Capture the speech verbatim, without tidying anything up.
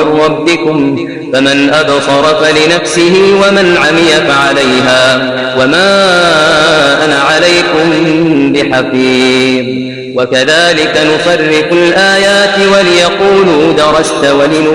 من ربكم فمن أبصر فلنفسه ومن عمي فعليها وما أنا عليكم بحفيظ. وكذلك نصرف الآيات وليقولوا درست ولنبين